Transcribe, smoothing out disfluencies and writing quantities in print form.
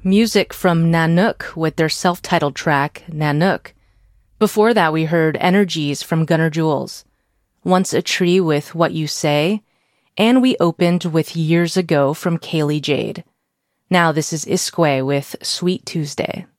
music from Nanook with their self-titled track, Nanook. Before that, we heard Energies from Gunnar Jules, Once a Tree with What You Say, and we opened with Years Ago from Kaylee Jade. Now this is Isque with Sweet Tuesday.